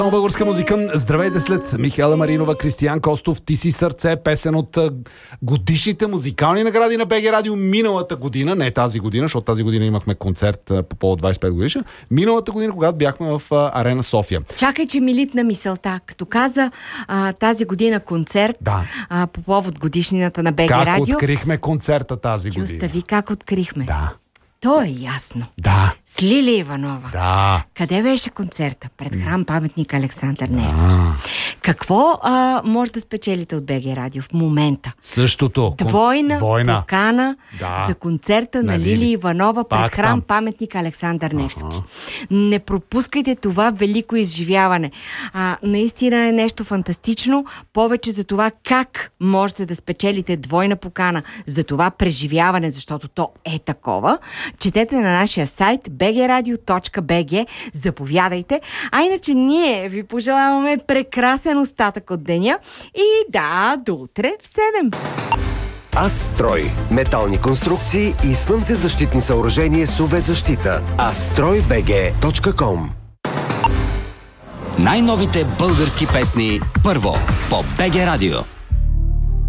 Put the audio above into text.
Българска музика. Здравейте след Михаела Маринова, Кристиян Костов, Ти си сърце, песен от годишните музикални награди на БГ Радио миналата година, не тази година, защото тази година имахме концерт по повод 25 годиша. Миналата година, когато бяхме в Арена София. Чакай, че ми литна мисълта. Като каза тази година концерт по повод годишнината на БГ Радио. Как открихме концерта тази година? Ти остави как открихме. Да. То е ясно. Да. С Лили Иванова. Да. Къде беше концерта? Пред храм паметник Александър Невски. Какво може да спечелите от БГ Радио в момента? Същото. Двойна покана за концерта на Лили Иванова пред храм паметник Александър Невски. Не пропускайте това велико изживяване. Наистина е нещо фантастично. Повече за това как можете да спечелите двойна покана за това преживяване, защото то е такова. Четете на нашия сайт bgradio.bg. Заповядайте. А иначе ние ви пожелаваме прекрасен остатък от деня и до утре в 7. Астрой. Метални конструкции и слънцезащитни съоръжения с UV защита. astroybg.com. Най-новите български песни първо по БГ Радио.